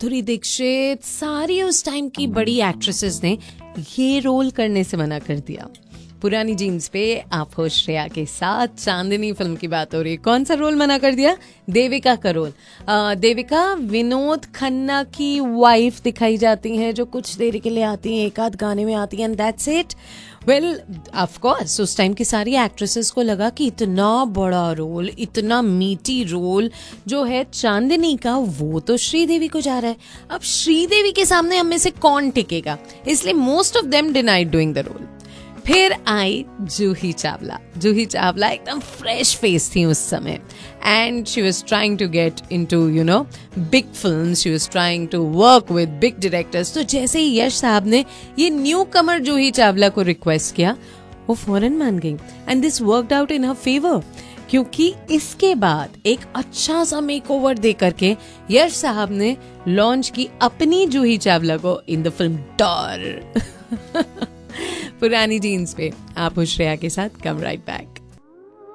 माधुरी दीक्षित, सारी उस टाइम की बड़ी एक्ट्रेसेस ने ये रोल करने से मना कर दिया। पुरानी जीन्स पे आप हो श्रेया के साथ, चांदनी फिल्म की बात हो रही है। कौन सा रोल मना कर दिया? देविका का रोल। देविका विनोद खन्ना की वाइफ दिखाई जाती हैं, जो कुछ देर के लिए आती हैं, एक आध गाने में आती हैं, and that's it. Well, of course उस टाइम की सारी एक्ट्रेसेस को लगा कि इतना बड़ा रोल, इतना मीटी रोल जो है चांदनी का, वो तो श्रीदेवी को जा रहा है। अब श्रीदेवी के सामने हम में से कौन टिकेगा? इसलिए most of them denied doing the role. फिर आई जूही चावला। जूही चावला एकदम फ्रेश फेस थी उस समय, and she was trying to get into big films, she was trying to work with big directors. तो जैसे ही यश साहब ने ये न्यू कमर जूही चावला को रिक्वेस्ट किया, वो फौरन मान गई, and this worked out in her favour, क्योंकि इसके बाद एक अच्छा सा मेकओवर दे करके यश साहब ने लॉन्च की अपनी जूही चावला को इन द फिल्म डॉर। पुरानी जीन्स पे आप हो श्रेया के साथ, कम राइट बैक।